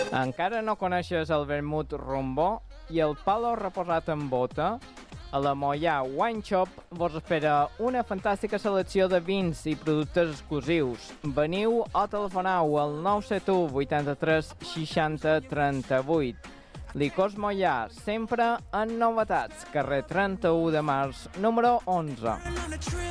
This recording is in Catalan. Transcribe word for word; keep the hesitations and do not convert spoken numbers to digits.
Encara no coneixes el vermut rombó i el palo reposat en bota? A la Moià Wine Shop vos espera una fantàstica selecció de vins i productes exclusius. Veniu o telefoneu al nou set u vuitanta-tres seixanta trenta-vuit. Licors Moià, sempre en novetats. Carrer trenta-u de març, número onze.